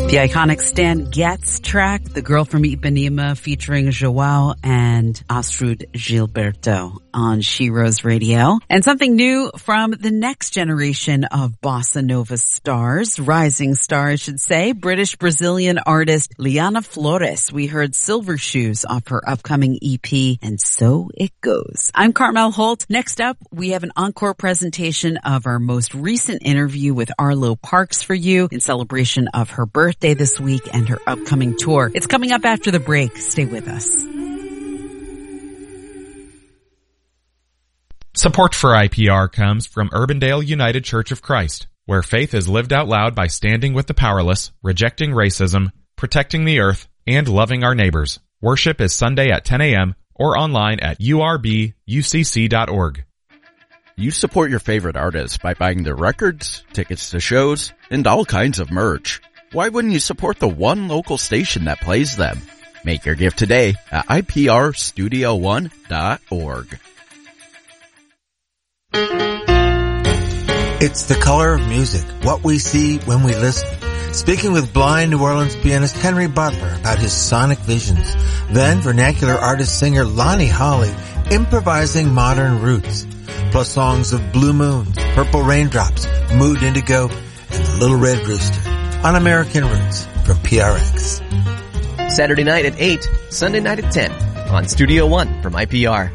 The iconic Stan Getz track, The Girl from Ipanema, featuring Joao and Astrud Gilberto on She Rose Radio. And something new from the next generation of bossa nova stars, rising star, I should say, British-Brazilian artist Liana Flores. We heard Silver Shoes off her upcoming EP, And So It Goes. I'm Carmel Holt. Next up, we have an encore presentation of our most recent interview with Arlo Parks for you in celebration of her birthday this week and her upcoming tour. It's coming up after the break. Stay with us. Support for IPR comes from Urbandale United Church of Christ, where faith is lived out loud by standing with the powerless, rejecting racism, protecting the earth, and loving our neighbors. Worship is Sunday at 10 a.m. or online at urbucc.org. You support your favorite artists by buying their records, tickets to shows, and all kinds of merch. Why wouldn't you support the one local station that plays them? Make your gift today at iprstudio1.org. It's the color of music, what we see when we listen. Speaking with blind New Orleans pianist Henry Butler about his sonic visions. Then vernacular artist-singer Lonnie Holly improvising modern roots. Plus songs of Blue Moons, Purple Raindrops, Mood Indigo, and The Little Red Rooster on American Roots from PRX. Saturday night at 8, Sunday night at 10 on Studio One from IPR.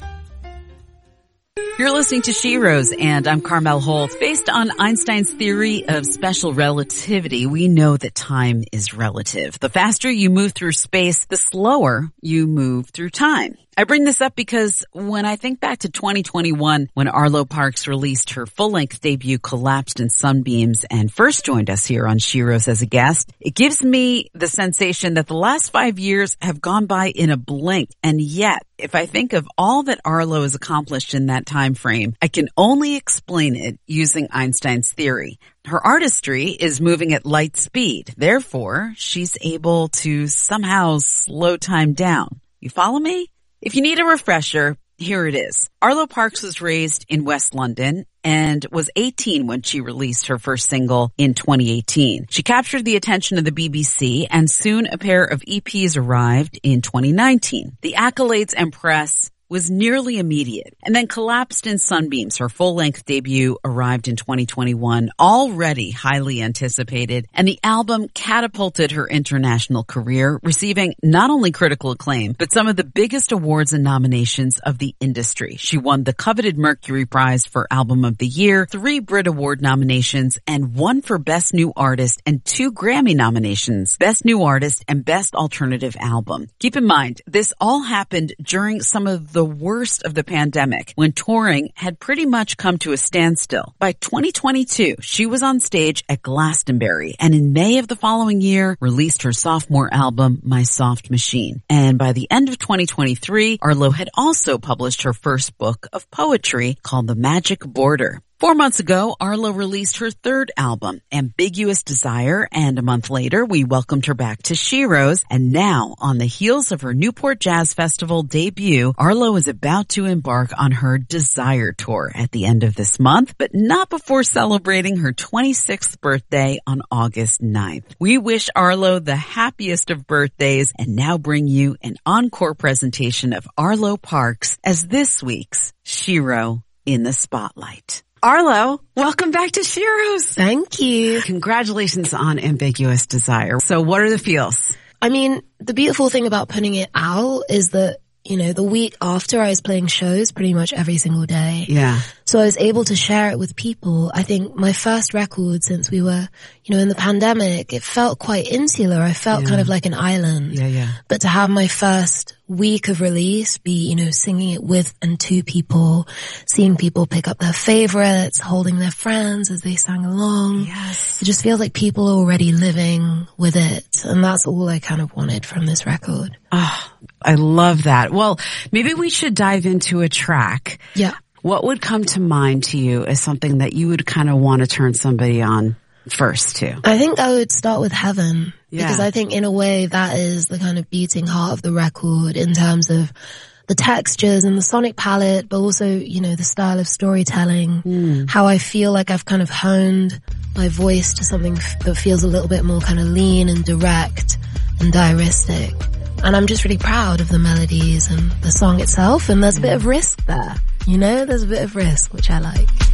You're listening to She Rose, and I'm Carmel Holt. Based on Einstein's theory of special relativity, we know that time is relative. The faster you move through space, the slower you move through time. I bring this up because when I think back to 2021, when Arlo Parks released her full-length debut Collapsed in Sunbeams and first joined us here on She Rose as a guest, it gives me the sensation that the last 5 years have gone by in a blink. And yet, if I think of all that Arlo has accomplished in that time frame, I can only explain it using Einstein's theory. Her artistry is moving at light speed. Therefore, she's able to somehow slow time down. You follow me? If you need a refresher, here it is. Arlo Parks was raised in West London and was 18 when she released her first single in 2018. She captured the attention of the BBC, and soon a pair of EPs arrived in 2019. The accolades and press was nearly immediate. And then Collapsed in Sunbeams, her full-length debut, arrived in 2021, already highly anticipated, and the album catapulted her international career, receiving not only critical acclaim, but some of the biggest awards and nominations of the industry. She won the coveted Mercury Prize for Album of the Year, 3 Brit Award nominations, and 1 for Best New Artist, and 2 Grammy nominations, Best New Artist and Best Alternative Album. Keep in mind, this all happened during some of the worst of the pandemic, when touring had pretty much come to a standstill. By 2022, she was on stage at Glastonbury, and in May of the following year, released her sophomore album, My Soft Machine. And by the end of 2023, Arlo had also published her first book of poetry called The Magic Border. 4 months ago, Arlo released her third album, Ambiguous Desire, and a month later, we welcomed her back to She Rose. And now, on the heels of her Newport Jazz Festival debut, Arlo is about to embark on her Desire Tour at the end of this month, but not before celebrating her 26th birthday on August 9th. We wish Arlo the happiest of birthdays and now bring you an encore presentation of Arlo Parks as this week's Shiro in the Spotlight. Arlo, welcome back to She Rose. Thank you. Congratulations on Ambiguous Desire. So what are the feels? I mean, the beautiful thing about putting it out is that, you know, the week after I was playing shows pretty much every single day. Yeah. So I was able to share it with people. I think my first record since we were, you know, in the pandemic, it felt quite insular. I felt kind of like an island. Yeah. But to have my first week of release be, you know, singing it with and to people, seeing people pick up their favorites, holding their friends as they sang along. Yes. It just feels like people are already living with it. And that's all I kind of wanted from this record. Oh, I love that. Well, maybe we should dive into a track. Yeah. What would come to mind to you as something that you would kind of want to turn somebody on first to? I think I would start with Heaven. Yeah. Because I think in a way that is the kind of beating heart of the record in terms of the textures and the sonic palette, but also, you know, the style of storytelling, how I feel like I've kind of honed my voice to something that feels a little bit more kind of lean and direct and diaristic. And I'm just really proud of the melodies and the song itself, and there's a bit of risk there. You know, there's a bit of risk, which I like.